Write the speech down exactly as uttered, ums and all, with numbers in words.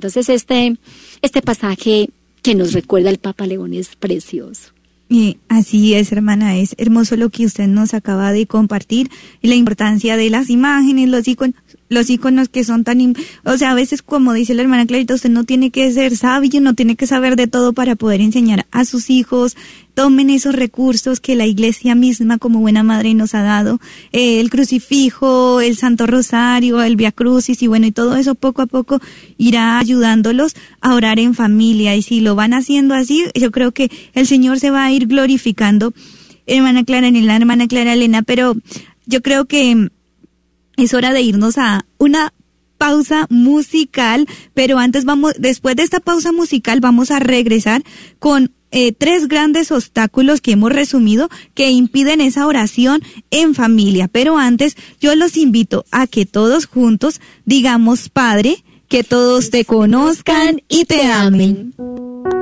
Entonces este, este pasaje que nos recuerda el Papa León es precioso. Y así es, hermana, es hermoso lo que usted nos acaba de compartir y la importancia de las imágenes, los iconos, los iconos que son tan, o sea, a veces como dice la hermana Clarita, usted no tiene que ser sabio, no tiene que saber de todo para poder enseñar a sus hijos. Tomen esos recursos que la iglesia misma como buena madre nos ha dado, eh, el crucifijo, el Santo Rosario, el Vía Crucis y bueno, y todo eso poco a poco irá ayudándolos a orar en familia, y si lo van haciendo así, yo creo que el Señor se va a ir glorificando, hermana Clara Nela, hermana Clara Elena, pero yo creo que es hora de irnos a una pausa musical, pero antes vamos, después de esta pausa musical vamos a regresar con Eh, tres grandes obstáculos que hemos resumido que impiden esa oración en familia. Pero antes yo los invito a que todos juntos digamos: Padre, que todos te conozcan y te amen.